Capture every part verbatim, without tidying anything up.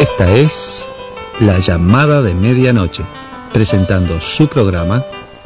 Esta es La Llamada de Medianoche, presentando su programa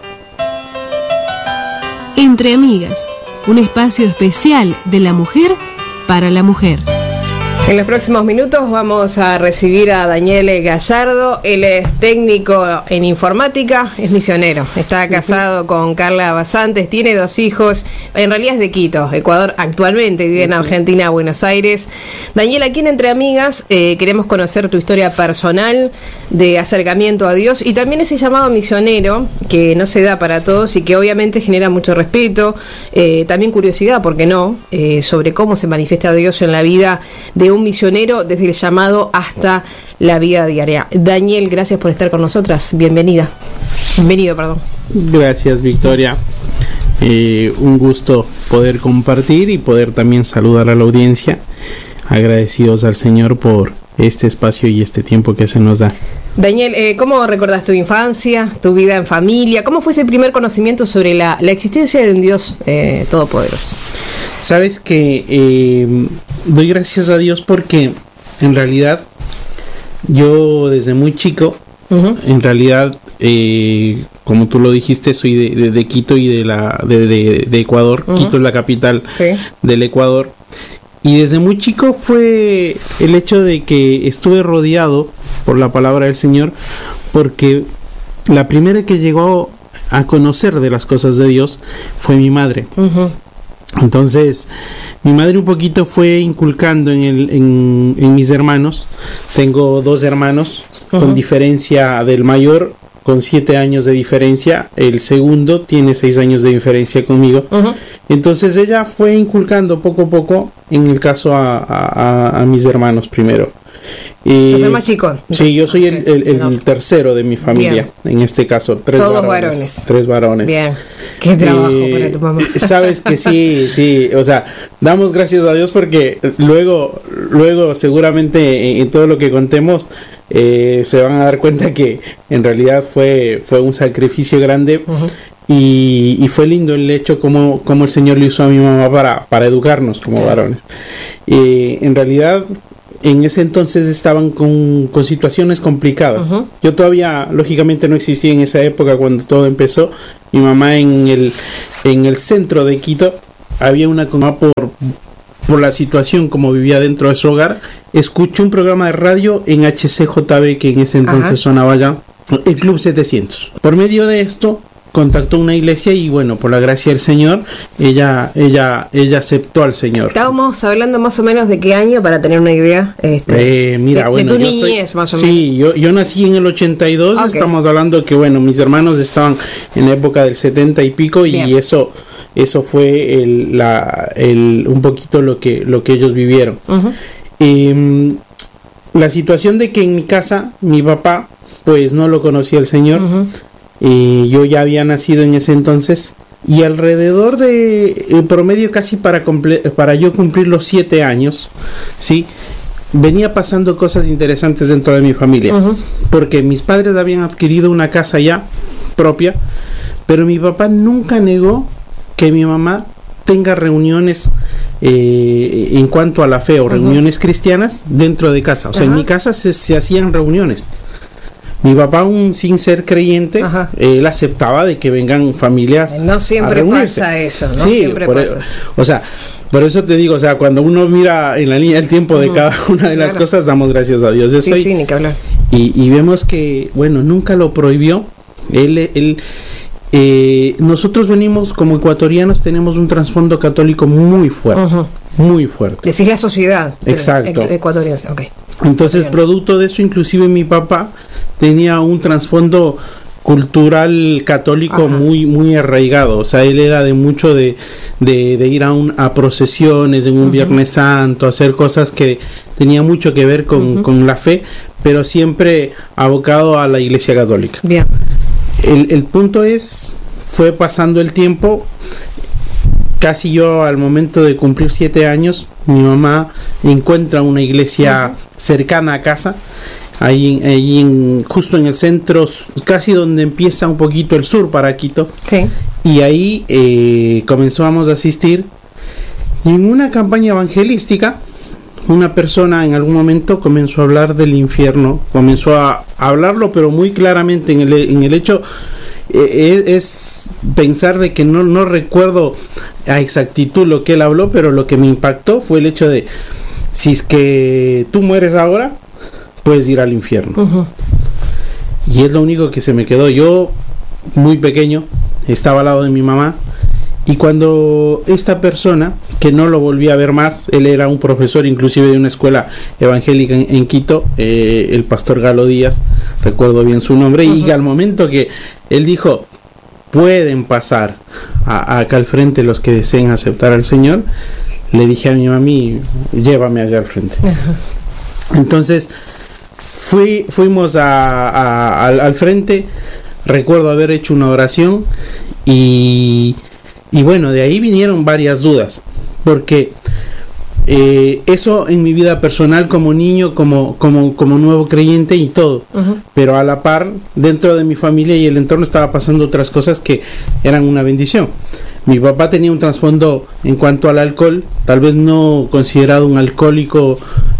Entre Amigas, un espacio especial de la mujer para la mujer. En los próximos minutos vamos a recibir a Daniel Gallardo. Él es técnico en informática, es misionero. Está casado con Carla Basantes, tiene dos hijos. En realidad es de Quito, Ecuador. Actualmente vive en Argentina, Buenos Aires. Daniel, aquí en Entre Amigas eh, queremos conocer tu historia personal de acercamiento a Dios y también ese llamado misionero que no se da para todos y que obviamente genera mucho respeto, eh, también curiosidad, ¿por qué no?, eh, sobre cómo se manifiesta Dios en la vida de un misionero desde el llamado hasta la vida diaria. Daniel, gracias por estar con nosotras. Bienvenida. Bienvenido, perdón. Gracias, Victoria. Eh, un gusto poder compartir y poder también saludar a la audiencia. Agradecidos al Señor por este espacio y este tiempo que se nos da. Daniel, eh, ¿cómo recordás tu infancia, tu vida en familia? ¿Cómo fue ese primer conocimiento sobre la, la existencia de un Dios eh, todopoderoso? Sabes que eh, doy gracias a Dios porque en realidad yo desde muy chico, uh-huh. en realidad, eh, como tú lo dijiste, soy de, de, de Quito y de, la, de, de, de Ecuador. Uh-huh. Quito es la capital sí. del Ecuador. Y desde muy chico fue el hecho de que estuve rodeado por la palabra del Señor, porque la primera que llegó a conocer de las cosas de Dios fue mi madre. Uh-huh. Entonces, mi madre un poquito fue inculcando en, el, en, en mis hermanos. Tengo dos hermanos, uh-huh. con diferencia del mayor, con siete años de diferencia. El segundo tiene seis años de diferencia conmigo. Uh-huh. Entonces ella fue inculcando poco a poco, en el caso a, a, a mis hermanos primero. Eh, ¿Tú eres más chico? Sí, yo soy okay. el, el, el no. tercero de mi familia. Bien. En este caso, tres Todos varones, varones. Tres varones. Bien. Qué trabajo eh, para tu mamá. Sabes que sí, sí. O sea, damos gracias a Dios porque luego, luego seguramente en, en todo lo que contemos eh, se van a dar cuenta que en realidad fue, fue un sacrificio grande. Uh-huh. Y, y fue lindo el hecho como, como el Señor le usó a mi mamá para, para educarnos como sí. varones. Eh, en realidad, en ese entonces estaban con, con situaciones complicadas. Uh-huh. Yo todavía, lógicamente, no existía en esa época cuando todo empezó. Mi mamá en el, en el centro de Quito, había una coma por, por la situación como vivía dentro de su hogar. Escuché un programa de radio en H C J B que en ese entonces uh-huh. sonaba ya, el Club setecientos. Por medio de esto contactó una iglesia y bueno, por la gracia del Señor, ella ella ella aceptó al Señor. Estábamos hablando más o menos de qué año para tener una idea. Este, eh, mira, de, bueno, de tu yo niñez, soy, más o menos. Sí, yo, yo nací en el ochenta y dos, okay. Estamos hablando que bueno, mis hermanos estaban en la época del setenta y pico. Bien. Y eso eso fue el, la, el, un poquito lo que, lo que ellos vivieron. Uh-huh. Eh, la situación de que en mi casa, mi papá, pues no lo conocía el Señor. Uh-huh. Eh, yo ya había nacido en ese entonces y alrededor de el promedio casi para comple- para yo cumplir los siete años, sí, venía pasando cosas interesantes dentro de mi familia, uh-huh. porque mis padres habían adquirido una casa ya propia, pero mi papá nunca negó que mi mamá tenga reuniones eh, en cuanto a la fe o uh-huh. reuniones cristianas dentro de casa. O sea, uh-huh. en mi casa se, se hacían reuniones. Mi papá, aún sin ser creyente, Ajá. él aceptaba de que vengan familias. No siempre pasa eso, no sí, siempre por pasa eso. eso. O sea, por eso te digo, o sea, cuando uno mira en la línea del tiempo de uh-huh. cada una de las claro. cosas, damos gracias a Dios. Eso sí, y, sí, ni que hablar. Y, y vemos que, bueno, nunca lo prohibió. Él, él, eh, nosotros venimos como ecuatorianos, tenemos un trasfondo católico muy fuerte, uh-huh. muy fuerte. Decís la sociedad. Exacto. Ecuatoriana, ok. Entonces, Bien. producto de eso, inclusive mi papá tenía un trasfondo cultural católico Ajá. muy muy arraigado. O sea, él era de mucho de, de, de ir a, un, a procesiones en un uh-huh. Viernes Santo, hacer cosas que tenía mucho que ver con, uh-huh. con la fe, pero siempre abocado a la Iglesia Católica. Bien. El, el punto es, fue pasando el tiempo. Casi yo al momento de cumplir siete años, mi mamá encuentra una iglesia uh-huh. cercana a casa, ahí, ahí en, justo en el centro, casi donde empieza un poquito el sur para Quito. Sí. Y ahí eh, comenzamos a asistir. Y en una campaña evangelística, una persona en algún momento comenzó a hablar del infierno, comenzó a hablarlo, pero muy claramente en el, en el hecho, eh, es pensar de que no, no recuerdo a exactitud lo que él habló, pero lo que me impactó fue el hecho de, si es que tú mueres ahora, puedes ir al infierno. Uh-huh. Y es lo único que se me quedó. Yo, muy pequeño, estaba al lado de mi mamá, y cuando esta persona, que no lo volví a ver más, él era un profesor inclusive de una escuela evangélica en, en Quito, eh, el pastor Galo Díaz, recuerdo bien su nombre, uh-huh. Y al momento que él dijo, pueden pasar a, a acá al frente los que deseen aceptar al Señor, le dije a mi mami, llévame allá al frente. Uh-huh. Entonces, fui, fuimos a, a, al, al frente, recuerdo haber hecho una oración, y... Y bueno, de ahí vinieron varias dudas, porque eh, eso en mi vida personal como niño, como, como, como nuevo creyente y todo, uh-huh. Pero a la par, dentro de mi familia y el entorno estaba pasando otras cosas que eran una bendición. Mi papá tenía un trasfondo en cuanto al alcohol, tal vez no considerado un alcohólico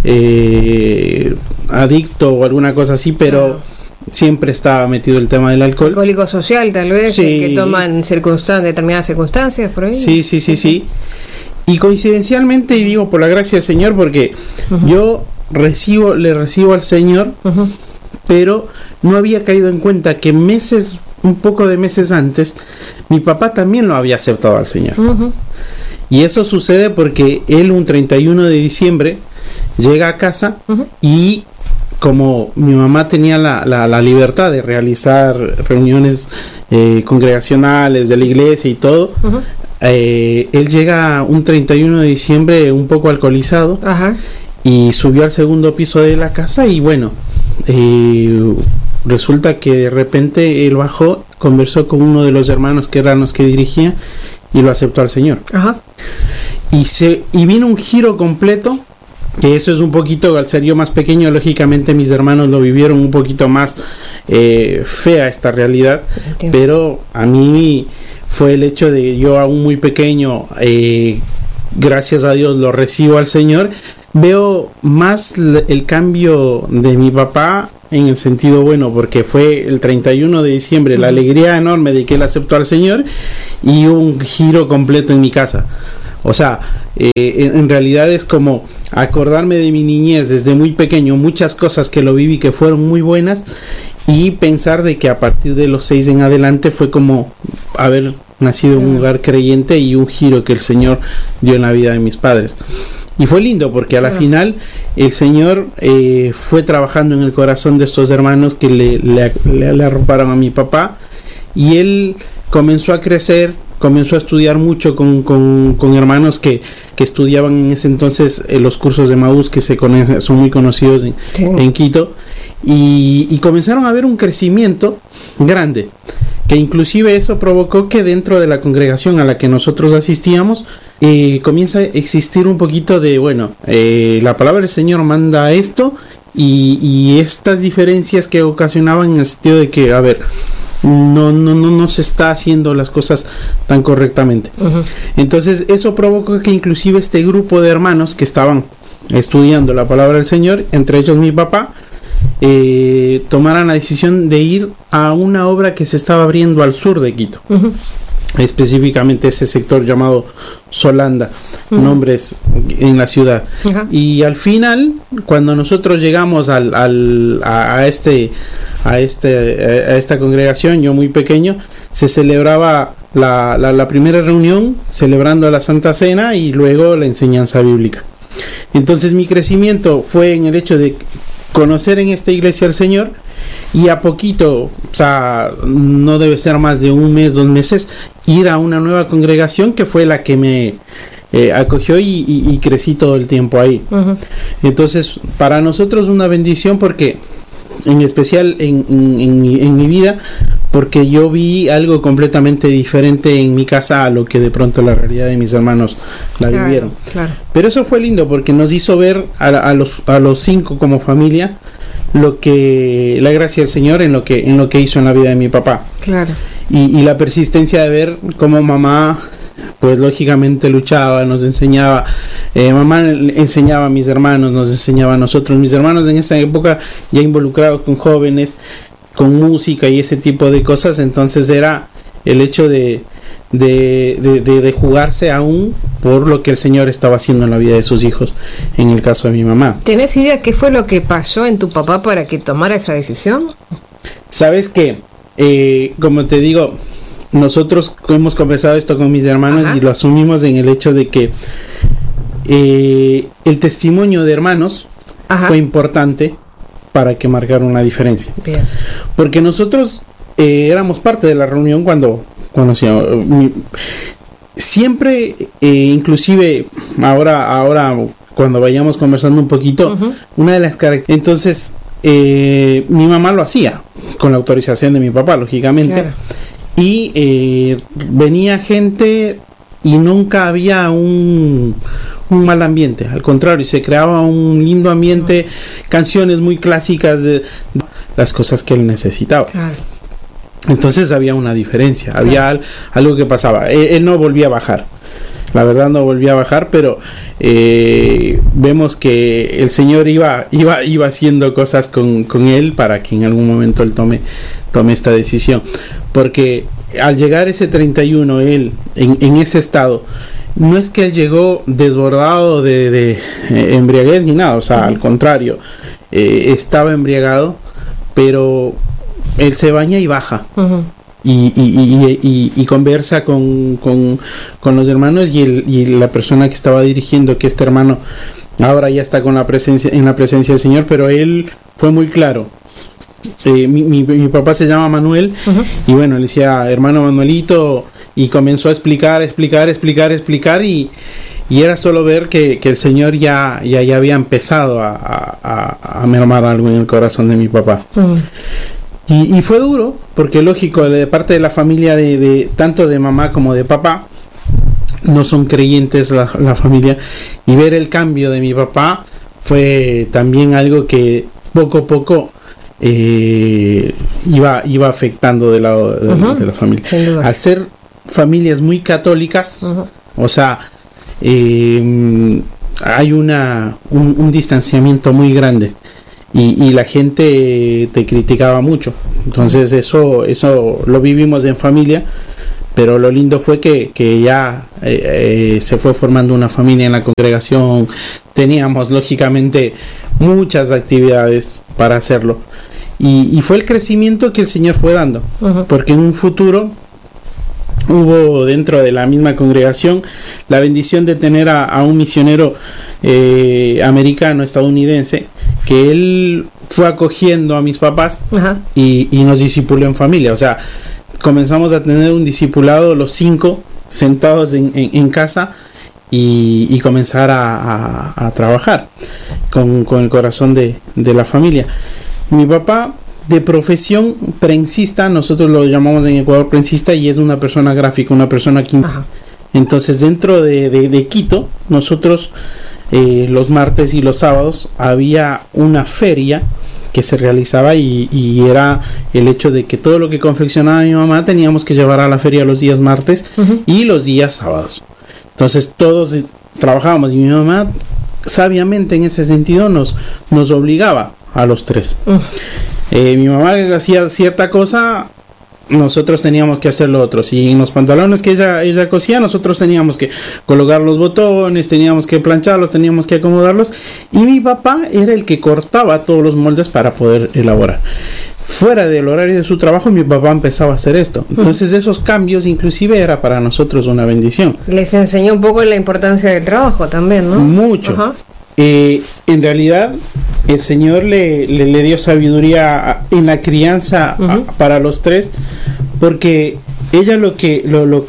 eh, adicto o alguna cosa así, pero... Uh-huh. Siempre estaba metido el tema del alcohol. Alcohólico social, tal vez, sí. Que toman circunstan- determinadas circunstancias por ahí. Sí, sí, sí, sí. Y coincidencialmente, y digo por la gracia del Señor, porque uh-huh. Yo recibo, le recibo al Señor, uh-huh. Pero no había caído en cuenta que meses, un poco de meses antes, mi papá también lo había aceptado al Señor. Uh-huh. Y eso sucede porque él un treinta y uno de diciembre llega a casa, uh-huh. Y como mi mamá tenía la, la, la libertad de realizar reuniones eh, congregacionales de la iglesia y todo, uh-huh. eh, él llega un treinta y uno de diciembre un poco alcoholizado, uh-huh. Y subió al segundo piso de la casa y bueno, eh, resulta que de repente él bajó, conversó con uno de los hermanos que eran los que dirigía y lo aceptó al Señor. Uh-huh. Y, se, y vino un giro completo. Que eso es un poquito, al ser yo más pequeño, lógicamente mis hermanos lo vivieron un poquito más eh, fea esta realidad. Entiendo. Pero a mí fue el hecho de yo aún muy pequeño, eh, gracias a Dios lo recibo al Señor, veo más l- el cambio de mi papá en el sentido bueno, porque fue el treinta y uno de diciembre, uh-huh. La alegría enorme de que él aceptó al Señor y un giro completo en mi casa. O sea, eh, en, en realidad es como acordarme de mi niñez desde muy pequeño, muchas cosas que lo viví que fueron muy buenas, y pensar de que a partir de los seis en adelante fue como haber nacido en un hogar creyente y un giro que el Señor dio en la vida de mis padres. Y fue lindo porque a la final el Señor eh, fue trabajando en el corazón de estos hermanos que le, le, le, le arroparon a mi papá, y él comenzó a crecer, comenzó a estudiar mucho con, con, con hermanos que, que estudiaban en ese entonces eh, los cursos de Maús, que se conocen, son muy conocidos en, sí. en Quito, y, y comenzaron a ver un crecimiento grande, que inclusive eso provocó que dentro de la congregación a la que nosotros asistíamos eh, comienza a existir un poquito de, bueno, eh, la palabra del Señor manda esto, y, y estas diferencias que ocasionaban en el sentido de que, a ver, no no no no se está haciendo las cosas tan correctamente. Uh-huh. Entonces eso provocó que inclusive este grupo de hermanos que estaban estudiando la palabra del Señor, entre ellos mi papá, eh, tomaran la decisión de ir a una obra que se estaba abriendo al sur de Quito. Uh-huh. Específicamente ese sector llamado Solanda, uh-huh. Nombres en la ciudad. Uh-huh. Y al final, cuando nosotros llegamos al, al a, a este a este a esta congregación, yo muy pequeño, se celebraba la, la, la primera reunión celebrando la Santa Cena y luego la enseñanza bíblica. Entonces mi crecimiento fue en el hecho de conocer en esta iglesia al Señor, y a poquito, o sea, no debe ser más de un mes, dos meses, ir a una nueva congregación que fue la que me eh, acogió y, y, y crecí todo el tiempo ahí. Uh-huh. Entonces, para nosotros una bendición, porque en especial en, en, en, mi, en mi vida, porque yo vi algo completamente diferente en mi casa a lo que de pronto la realidad de mis hermanos la claro, vivieron. Claro. Pero eso fue lindo porque nos hizo ver a, a los a los cinco como familia lo que la gracia del Señor en lo que en lo que hizo en la vida de mi papá. Claro. Y, y la persistencia de ver cómo mamá pues lógicamente luchaba, nos enseñaba, eh, mamá enseñaba a mis hermanos, nos enseñaba a nosotros, mis hermanos en esa época ya involucrados con jóvenes, con música y ese tipo de cosas, entonces era el hecho de De, de, de, de jugarse aún por lo que el Señor estaba haciendo en la vida de sus hijos, en el caso de mi mamá. ¿Tenés idea qué fue lo que pasó en tu papá para que tomara esa decisión? Sabes que, eh, como te digo, nosotros hemos conversado esto con mis hermanos. Ajá. Y lo asumimos en el hecho de que eh, el testimonio de hermanos Ajá. fue importante para que marcara una diferencia. Bien. Porque nosotros eh, éramos parte de la reunión cuando conocía, siempre, eh, inclusive ahora, ahora cuando vayamos conversando un poquito, uh-huh. una de las características, entonces eh, mi mamá lo hacía con la autorización de mi papá, lógicamente, claro. y eh, venía gente y nunca había un, un mal ambiente, al contrario, se creaba un lindo ambiente, uh-huh. canciones muy clásicas de, de las cosas que él necesitaba. Claro. Entonces había una diferencia, había claro. al, algo que pasaba. Él, él no volvía a bajar, la verdad no volvía a bajar, pero eh, vemos que el Señor iba iba iba haciendo cosas con, con él para que en algún momento él tome tome esta decisión, porque al llegar ese treinta y uno él en, en ese estado, no es que él llegó desbordado de, de eh, embriaguez ni nada, o sea, uh-huh. al contrario, eh, estaba embriagado, pero él se baña y baja uh-huh. y, y, y, y, y conversa con, con, con los hermanos y, el, y la persona que estaba dirigiendo, que este hermano ahora ya está con la presencia, en la presencia del Señor, pero él fue muy claro. Eh, mi, mi, mi papá se llama Manuel uh-huh. y bueno, le decía hermano Manuelito, y comenzó a explicar, explicar, explicar, explicar y, y era solo ver que, que el Señor ya, ya, ya había empezado a, a, a mermar algo en el corazón de mi papá. Uh-huh. Y, y fue duro, porque lógico, de parte de la familia, de, de tanto de mamá como de papá, no son creyentes la, la familia, y ver el cambio de mi papá fue también algo que poco a poco eh, iba, iba afectando del lado de, uh-huh. de la familia. Al ser familias muy católicas, uh-huh. o sea, eh, hay una un, un distanciamiento muy grande. Y, y la gente te criticaba mucho, entonces eso eso lo vivimos en familia, pero lo lindo fue que, que ya eh, eh, se fue formando una familia en la congregación, teníamos lógicamente muchas actividades para hacerlo, y, y fue el crecimiento que el Señor fue dando, uh-huh. porque en un futuro hubo dentro de la misma congregación la bendición de tener a, a un misionero eh, americano, estadounidense, que él fue acogiendo a mis papás y, y nos discipuló en familia. O sea, comenzamos a tener un discipulado los cinco sentados en, en, en casa y, y comenzar a, a, a trabajar con, con el corazón de, de la familia. Mi papá, de profesión prensista, nosotros lo llamamos en Ecuador prensista, y es una persona gráfica, una persona química. Entonces dentro de, de, de Quito, nosotros eh, los martes y los sábados había una feria que se realizaba y, y era el hecho de que todo lo que confeccionaba mi mamá teníamos que llevar a la feria los días martes uh-huh. y los días sábados. Entonces todos trabajábamos y mi mamá sabiamente en ese sentido nos, nos obligaba a los tres. Uh-huh. Eh, mi mamá hacía cierta cosa, nosotros teníamos que hacer lo otro. Si en los pantalones que ella, ella cosía, nosotros teníamos que colocar los botones, teníamos que plancharlos, teníamos que acomodarlos, y mi papá era el que cortaba todos los moldes para poder elaborar. Fuera del horario de su trabajo, mi papá empezaba a hacer esto. Entonces esos cambios inclusive era para nosotros una bendición. Les enseñó un poco la importancia del trabajo también, ¿no? Mucho. Ajá. Eh, en realidad el Señor le, le, le dio sabiduría en la crianza uh-huh. a, para los tres, porque ella lo que lo, lo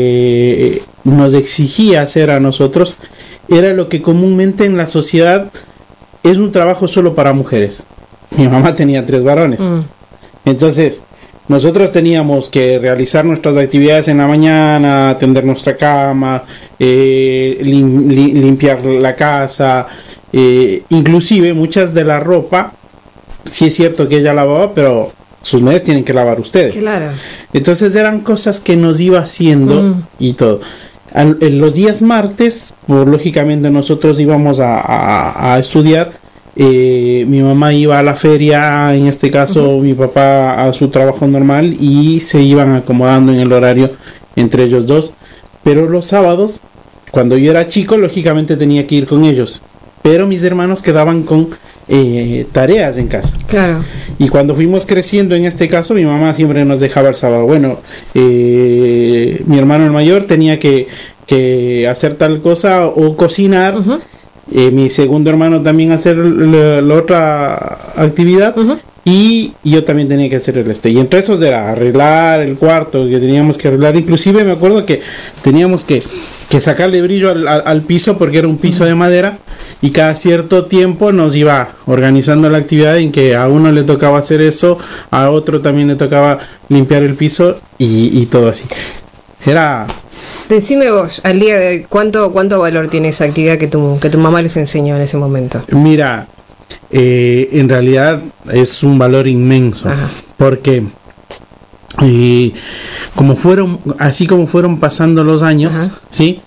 que nos exigía hacer a nosotros era lo que comúnmente en la sociedad es un trabajo solo para mujeres. Mi mamá tenía tres varones, uh-huh. entonces nosotros teníamos que realizar nuestras actividades en la mañana, atender nuestra cama, eh, lim, li, limpiar la casa, eh, inclusive muchas de la ropa, sí es cierto que ella lavaba, pero sus medias tienen que lavar ustedes. Claro. Entonces eran cosas que nos iba haciendo mm. y todo. al, en los días martes, pues, lógicamente nosotros íbamos a, a, a estudiar. Eh, mi mamá iba a la feria, en este caso uh-huh. mi papá a su trabajo normal, y se iban acomodando en el horario entre ellos dos. Pero los sábados, cuando yo era chico, lógicamente tenía que ir con ellos, pero mis hermanos quedaban con eh, tareas en casa. Claro. Y cuando fuimos creciendo, en este caso, mi mamá siempre nos dejaba el sábado. Bueno, eh, mi hermano el mayor tenía que, que hacer tal cosa o cocinar. Uh-huh. Eh, mi segundo hermano también hacer la, la otra actividad. Uh-huh. Y yo también tenía que hacer el este. Y entre esos era arreglar el cuarto, que teníamos que arreglar. Inclusive me acuerdo que teníamos que, que sacarle brillo al, al, al piso, porque era un piso de madera. Y cada cierto tiempo nos iba organizando la actividad en que a uno le tocaba hacer eso, a otro también le tocaba limpiar el piso y, y todo así. Era... Decime vos, al día de hoy, ¿cuánto, cuánto valor tiene esa actividad que tu, que tu mamá les enseñó en ese momento? Mira, eh, en realidad es un valor inmenso. Ajá. Porque eh, como fueron, así como fueron pasando los años, ajá. ¿sí?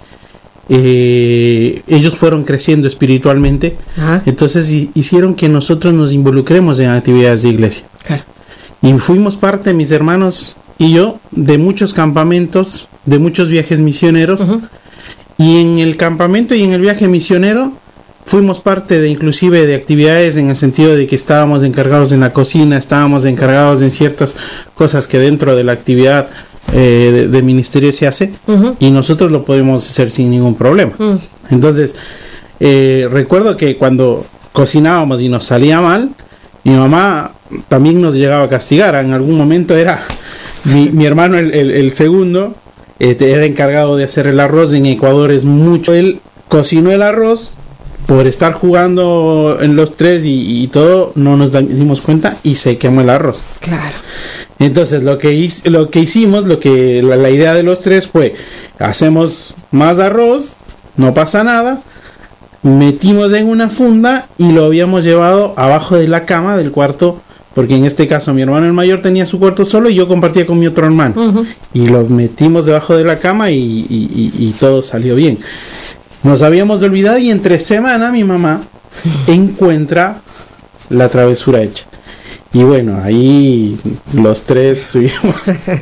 Eh, ellos fueron creciendo espiritualmente. Ajá. Entonces hi- hicieron que nosotros nos involucremos en actividades de iglesia. Claro. Y fuimos parte, mis hermanos y yo, de muchos campamentos, de muchos viajes misioneros. Uh-huh. Y en el campamento y en el viaje misionero fuimos parte de inclusive de actividades en el sentido de que estábamos encargados en la cocina, estábamos encargados en ciertas cosas que dentro de la actividad eh, de, de ministerio se hace. Uh-huh. Y nosotros lo podemos hacer sin ningún problema. Uh-huh. Entonces eh, recuerdo que cuando cocinábamos y nos salía mal, mi mamá también nos llegaba a castigar. En algún momento era mi, mi hermano el, el, el segundo eh, era encargado de hacer el arroz. En Ecuador es mucho, él cocinó el arroz por estar jugando en los tres y, y todo, no nos dimos cuenta y se quemó el arroz. Claro. Entonces lo que hice, lo que hicimos, lo que la, la idea de los tres fue: hacemos más arroz, no pasa nada. Metimos en una funda y lo habíamos llevado abajo de la cama del cuarto, porque en este caso mi hermano el mayor tenía su cuarto solo y yo compartía con mi otro hermano. Uh-huh. Y lo metimos debajo de la cama y, y, y, y todo salió bien. Nos habíamos olvidado y entre semana mi mamá encuentra la travesura hecha. Y bueno, ahí los tres tuvimos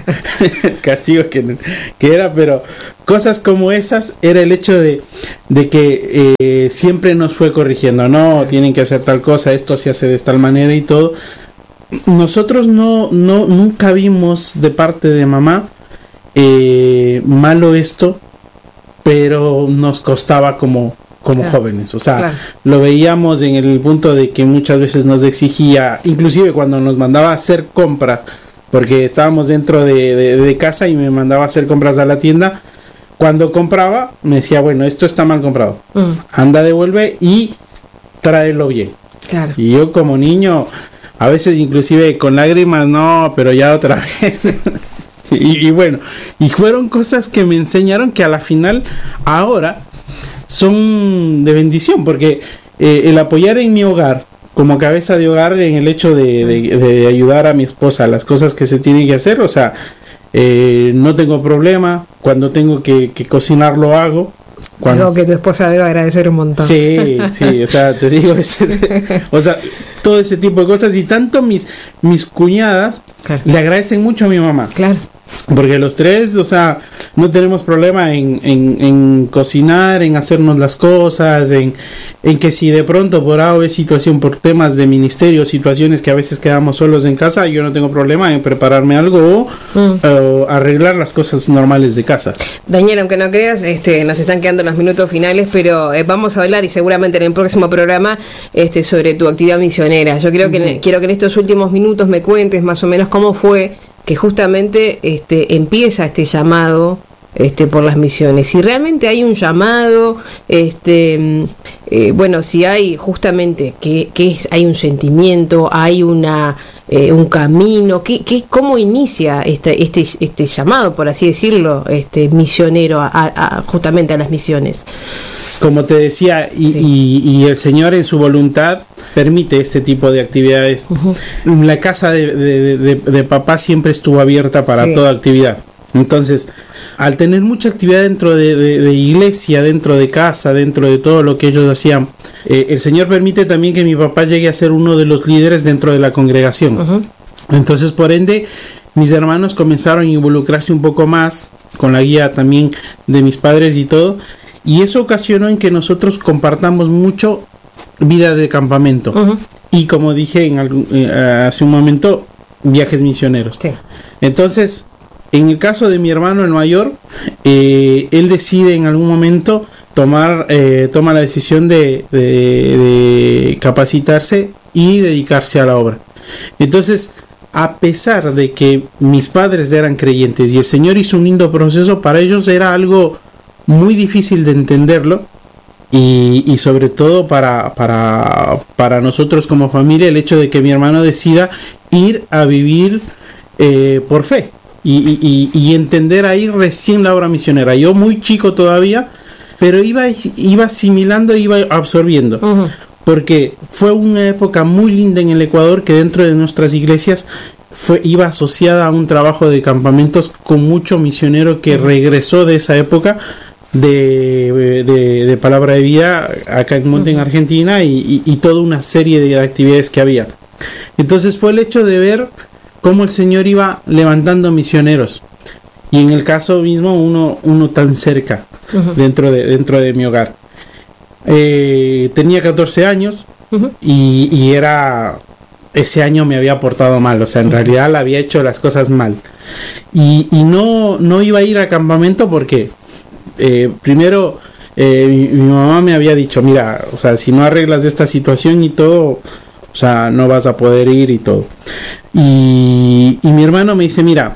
el castigo que, que era, pero cosas como esas era el hecho de, de que eh, siempre nos fue corrigiendo. No, tienen que hacer tal cosa, esto se hace de tal manera y todo. Nosotros no, no nunca vimos de parte de mamá eh, malo esto, pero nos costaba como... como claro. jóvenes, o sea, claro. lo veíamos en el punto de que muchas veces nos exigía, inclusive cuando nos mandaba a hacer compras, porque estábamos dentro de, de, de casa y me mandaba a hacer compras a la tienda. Cuando compraba me decía, bueno, esto está mal comprado, mm. anda, devuelve y tráelo bien. Claro. Y yo como niño, a veces inclusive con lágrimas, no, pero ya otra vez. y, y bueno, y fueron cosas que me enseñaron que a la final, ahora, son de bendición, porque eh, el apoyar en mi hogar, como cabeza de hogar, en el hecho de, de, de ayudar a mi esposa a las cosas que se tienen que hacer, o sea, eh, no tengo problema. Cuando tengo que, que cocinar lo hago. Cuando... Algo que tu esposa debe agradecer un montón. Sí, sí, o sea, te digo, ese, o sea, todo ese tipo de cosas. Y tanto mis, mis cuñadas claro. le agradecen mucho a mi mamá. Claro. Porque los tres, o sea, no tenemos problema en, en, en cocinar, en hacernos las cosas, en, en que si de pronto por A o B situación, por temas de ministerio, situaciones que a veces quedamos solos en casa, yo no tengo problema en prepararme algo o, mm. o arreglar las cosas normales de casa. Daniel, aunque no creas, este, nos están quedando los minutos finales, pero eh, vamos a hablar y seguramente en el próximo programa este, sobre tu actividad misionera. Yo creo que mm. en, quiero que en estos últimos minutos me cuentes más o menos cómo fue que justamente este empieza este llamado este por las misiones. Si realmente hay un llamado, este eh, bueno, si hay justamente que, que es, hay un sentimiento, hay una eh, un camino, que, que cómo inicia este este este llamado, por así decirlo, este misionero a, a justamente a las misiones. Como te decía, y, sí. y, y el Señor en su voluntad permite este tipo de actividades. Uh-huh. La casa de, de, de, de papá siempre estuvo abierta para sí. toda actividad. Entonces, al tener mucha actividad dentro de, de, de iglesia, dentro de casa, dentro de todo lo que ellos hacían, eh, el Señor permite también que mi papá llegue a ser uno de los líderes dentro de la congregación. Uh-huh. Entonces, por ende, mis hermanos comenzaron a involucrarse un poco más con la guía también de mis padres y todo, y eso ocasionó en que nosotros compartamos mucho vida de campamento. Uh-huh. Y como dije en algún, eh, hace un momento, viajes misioneros. Sí. Entonces, en el caso de mi hermano el mayor, eh, él decide en algún momento tomar eh, toma la decisión de, de, de capacitarse y dedicarse a la obra. Entonces, a pesar de que mis padres eran creyentes y el Señor hizo un lindo proceso, para ellos era algo muy difícil de entenderlo. Y, y sobre todo para, para, para nosotros como familia, el hecho de que mi hermano decida ir a vivir eh, por fe y, y, y entender ahí recién la obra misionera. Yo muy chico todavía, pero iba, iba asimilando, iba absorbiendo. Uh-huh. Porque fue una época muy linda en el Ecuador, que dentro de nuestras iglesias fue, iba asociada a un trabajo de campamentos con mucho misionero que uh-huh. regresó de esa época De, de, de Palabra de Vida acá en Monte, uh-huh. en Argentina, y, y, y toda una serie de actividades que había. Entonces fue el hecho de ver cómo el Señor iba levantando misioneros, y en el caso mismo uno, uno tan cerca, uh-huh. dentro, de, dentro de mi hogar. Eh, tenía catorce años, uh-huh. y, y era ese año me había portado mal, o sea, en uh-huh. realidad había hecho las cosas mal, y, y no, no iba a ir a campamento porque Eh, primero eh, mi, mi mamá me había dicho, mira, o sea, si no arreglas esta situación y todo, o sea, no vas a poder ir y todo. Y, y mi hermano me dice, mira,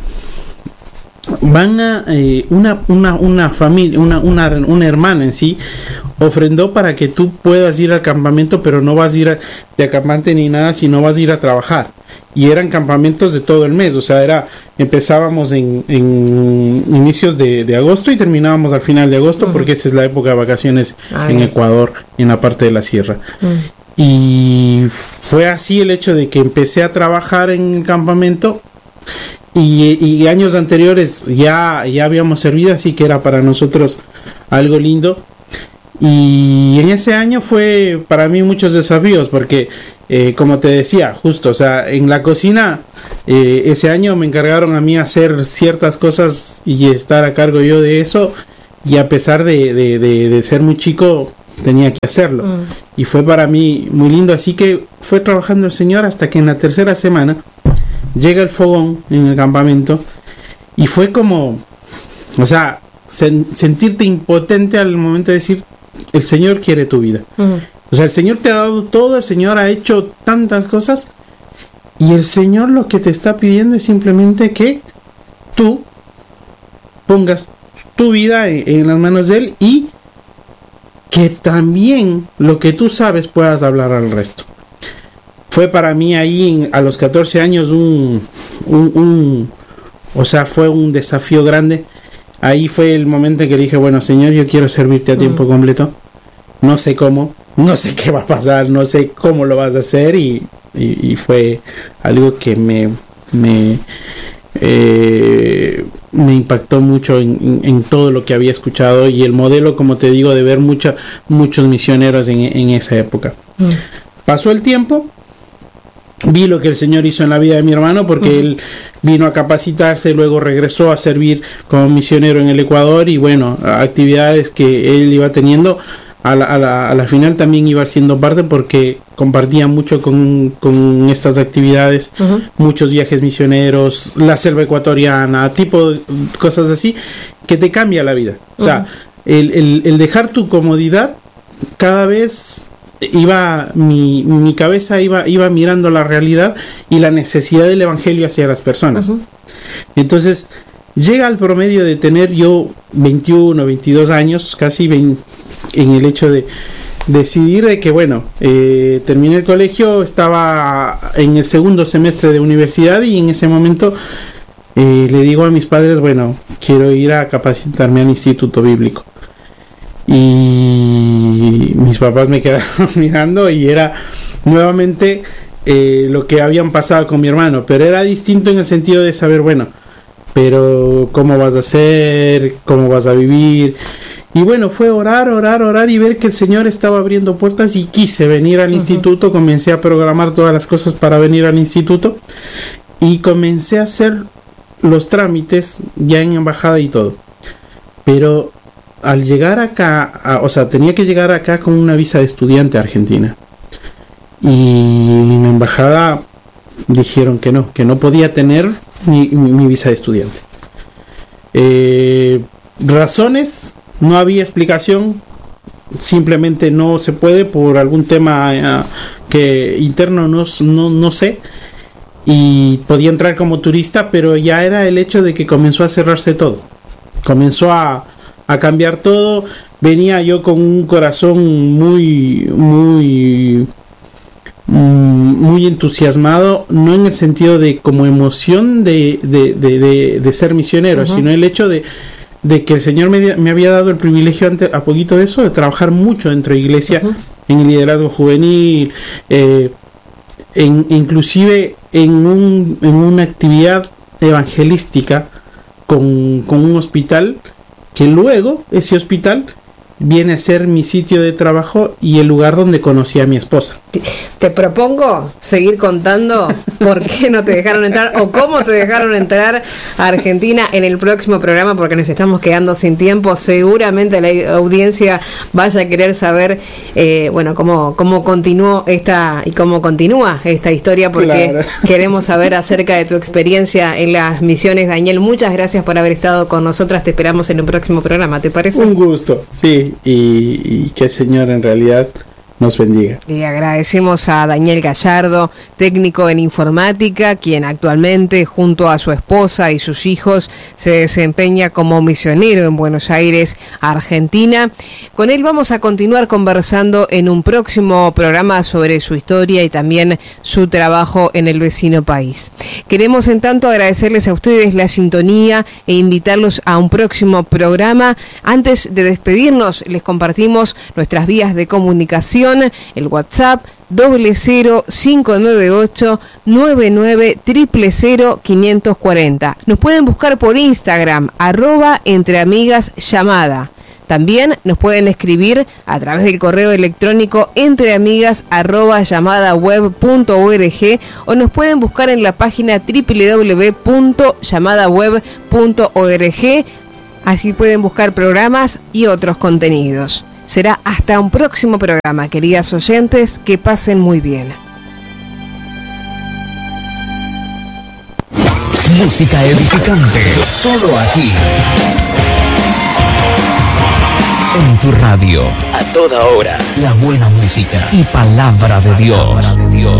van a eh, una una una familia, una, una una hermana en sí ofrendó para que tú puedas ir al campamento, pero no vas a ir a, de acampante ni nada, sino vas a ir a trabajar. Y eran campamentos de todo el mes, o sea, era empezábamos en, en inicios de, de agosto y terminábamos al final de agosto, uh-huh. porque esa es la época de vacaciones Ay. en Ecuador, en la parte de la sierra. Uh-huh. Y fue así el hecho de que empecé a trabajar en el campamento, y, y años anteriores ya, ya habíamos servido, así que era para nosotros algo lindo. Y en ese año fue para mí muchos desafíos, porque eh, como te decía, justo, o sea, en la cocina eh, ese año me encargaron a mí hacer ciertas cosas y estar a cargo yo de eso, y a pesar de, de, de, de ser muy chico tenía que hacerlo, mm. y fue para mí muy lindo. Así que fue trabajando el Señor hasta que en la tercera semana llega el fogón en el campamento, y fue como, o sea, sen- sentirte impotente al momento de decir, el Señor quiere tu vida. Uh-huh. O sea, el Señor te ha dado todo, el Señor ha hecho tantas cosas, y el Señor lo que te está pidiendo es simplemente que tú pongas tu vida en, en las manos de Él, y que también lo que tú sabes puedas hablar al resto. Fue para mí ahí en, a los catorce años un, un, un o sea, fue un desafío grande. Ahí fue el momento en que le dije, bueno, Señor, yo quiero servirte a tiempo mm. completo. No sé cómo, no sé qué va a pasar, no sé cómo lo vas a hacer, y, y, y fue algo que me me, eh, me impactó mucho en, en, en todo lo que había escuchado, y el modelo, como te digo, de ver mucha, muchos misioneros en, en esa época. Mm. Pasó el tiempo, vi lo que el Señor hizo en la vida de mi hermano, porque uh-huh. él vino a capacitarse, luego regresó a servir como misionero en el Ecuador, y bueno, actividades que él iba teniendo, a la, a la, a la final también iba siendo parte, porque compartía mucho con, con estas actividades, uh-huh. muchos viajes misioneros, la selva ecuatoriana, tipo de cosas así, que te cambia la vida. O sea, uh-huh. el, el, el dejar tu comodidad, cada vez iba mi, mi cabeza iba iba mirando la realidad y la necesidad del evangelio hacia las personas. Uh-huh. Entonces llega al promedio de tener yo veintiuno, veintidós años, casi veinte, en el hecho de decidir de que bueno, eh, terminé el colegio, estaba en el segundo semestre de universidad, y en ese momento eh, le digo a mis padres, bueno, quiero ir a capacitarme al Instituto Bíblico. Y mis papás me quedaron mirando, y era nuevamente eh, lo que habían pasado con mi hermano, pero era distinto en el sentido de saber, bueno, pero ¿cómo vas a hacer? ¿Cómo vas a vivir? Y bueno, fue orar, orar, orar y ver que el Señor estaba abriendo puertas y quise venir al uh-huh. instituto. Comencé a programar todas las cosas para venir al instituto y comencé a hacer los trámites ya en embajada y todo. Pero al llegar acá, a, o sea, tenía que llegar acá con una visa de estudiante a Argentina. Y en la embajada dijeron que no, que no podía tener mi, mi, mi visa de estudiante. Eh, razones, no había explicación, simplemente no se puede por algún tema uh, que interno no, no, no sé. Y podía entrar como turista, pero ya era el hecho de que comenzó a cerrarse todo. Comenzó a, a cambiar todo. Venía yo con un corazón muy, muy, muy entusiasmado, no en el sentido de como emoción de, de, de, de, de ser misionero, uh-huh. sino el hecho de, de que el Señor me, me había dado el privilegio ante, a poquito de eso, de trabajar mucho dentro de iglesia, uh-huh. en el liderazgo juvenil, eh, en, inclusive en, un, en una actividad evangelística con, con un hospital, que luego ese hospital viene a ser mi sitio de trabajo y el lugar donde conocí a mi esposa. Te propongo seguir contando por qué no te dejaron entrar o cómo te dejaron entrar a Argentina en el próximo programa, porque nos estamos quedando sin tiempo. Seguramente la audiencia vaya a querer saber eh, bueno, cómo, cómo continuó esta y cómo continúa esta historia, porque claro. queremos saber acerca de tu experiencia en las misiones. Daniel, muchas gracias por haber estado con nosotras. Te esperamos en un próximo programa, ¿te parece? Un gusto, sí, y, y que el Señor en realidad nos bendiga. Le agradecemos a Daniel Gallardo, técnico en informática, quien actualmente junto a su esposa y sus hijos se desempeña como misionero en Buenos Aires, Argentina. Con él vamos a continuar conversando en un próximo programa sobre su historia y también su trabajo en el vecino país. Queremos en tanto agradecerles a ustedes la sintonía e invitarlos a un próximo programa. Antes de despedirnos, les compartimos nuestras vías de comunicación. El WhatsApp doble cero cinco nueve ocho nueve nueve cero cero cero quinientos cuarenta. Nos pueden buscar por Instagram, arroba entre amigas llamada. También nos pueden escribir a través del correo electrónico entreamigas arroba llamadaweb punto org o nos pueden buscar en la página doble u doble u doble u punto llamadaweb punto org. Allí pueden buscar programas y otros contenidos. Será hasta un próximo programa, queridas oyentes, que pasen muy bien. Música edificante, solo aquí. En tu radio, a toda hora, la buena música y palabra de Dios.